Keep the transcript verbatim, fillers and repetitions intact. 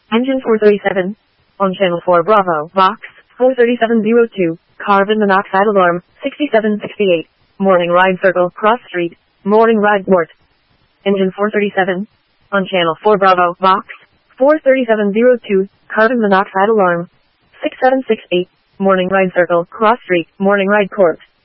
Engine four thirty-seven. On channel four Bravo, Vox, four thirty-seven oh two, carbon monoxide alarm, sixty-seven sixty-eight. Morning ride circle, cross street, morning ride port. Engine four thirty-seven. On channel four Bravo, Vox, four thirty-seven oh two, carbon monoxide alarm, six seven six eight. Morning ride circle, cross street, morning ride court.